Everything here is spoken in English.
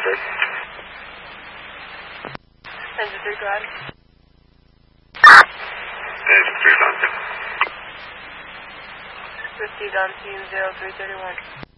Good. Engine 3, go ahead. Engine 3 on 2. Proceed on team 0331.